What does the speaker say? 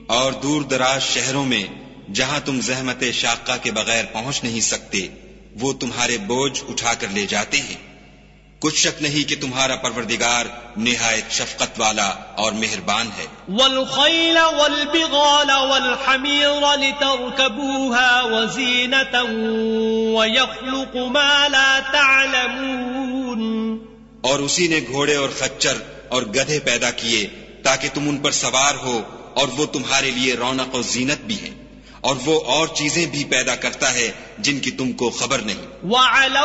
और दूर दराज शहरों में जहां तुम ज़हमत शाक़ा के बगैर पहुंच नहीं सकते, वो तुम्हारे बोझ उठाकर ले जाते हैं। कुछ शक नहीं कि तुम्हारा परवरदिगार निहायत शफकत वाला और मेहरबान है। वल्खैल वल्बिगाल वल्हमीर लितरकबूहा वज़ीनतन वयख्लुकु मा ला तअलमून। और उसी ने घोड़े और खच्चर और गधे पैदा किए ताकि तुम उन पर सवार हो, और वो तुम्हारे लिए रौनक और जीनत भी है, और वो और चीजें भी पैदा करता है जिनकी तुमको खबर नहीं।